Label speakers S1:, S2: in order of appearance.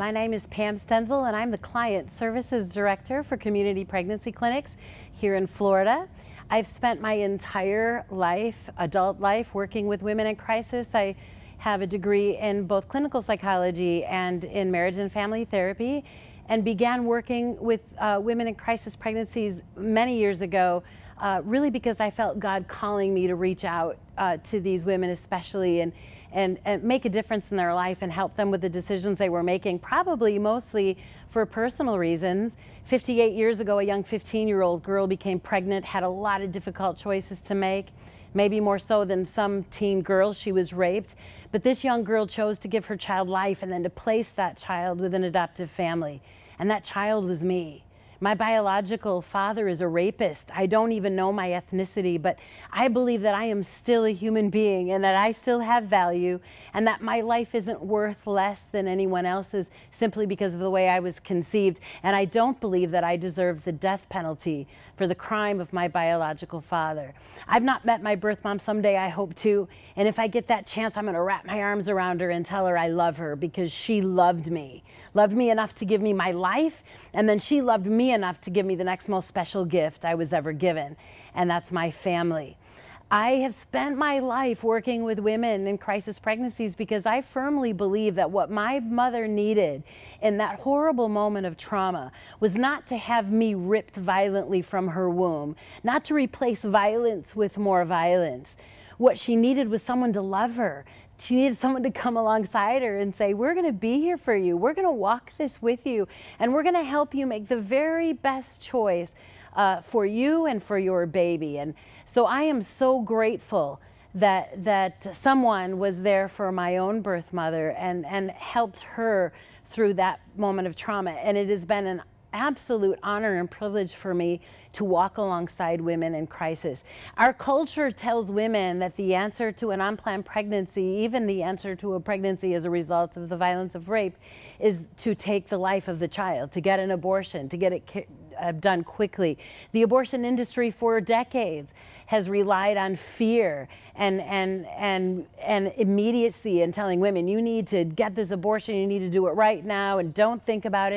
S1: My name is Pam Stenzel, and I'm the Client Services Director for Community Pregnancy Clinics here in Florida. I've spent my entire life, adult life, working with women in crisis. I have a degree in both clinical psychology and in marriage and family therapy, and began working with women in crisis pregnancies many years ago, really because I felt God calling me to reach out to these women especially and make a difference in their life and help them with the decisions they were making, probably mostly for personal reasons. 58 years ago, a young 15-year-old girl became pregnant, had a lot of difficult choices to make, maybe more so than some teen girls. She was raped, but this young girl chose to give her child life and then to place that child with an adoptive family, and that child was me. My biological father is a rapist. I don't even know my ethnicity, but I believe that I am still a human being and that I still have value and that my life isn't worth less than anyone else's simply because of the way I was conceived. And I don't believe that I deserve the death penalty for the crime of my biological father. I've not met my birth mom. Someday I hope to. And if I get that chance, I'm going to wrap my arms around her and tell her I love her because she loved me enough to give me my life. And then she loved me enough to give me the next most special gift I was ever given, and that's my family. I have spent my life working with women in crisis pregnancies because I firmly believe that what my mother needed in that horrible moment of trauma was not to have me ripped violently from her womb, not to replace violence with more violence. What she needed was someone to love her. She needed someone to come alongside her and say, we're going to be here for you. We're going to walk this with you. And we're going to help you make the very best choice for you and for your baby. And so I am so grateful that someone was there for my own birth mother and helped her through that moment of trauma. And it has been an absolute honor and privilege for me to walk alongside women in crisis. Our culture tells women that the answer to an unplanned pregnancy, even the answer to a pregnancy as a result of the violence of rape, is to take the life of the child, to get an abortion, to get it done quickly. The abortion industry for decades has relied on fear and immediacy and telling women, you need to get this abortion, you need to do it right now and don't think about it.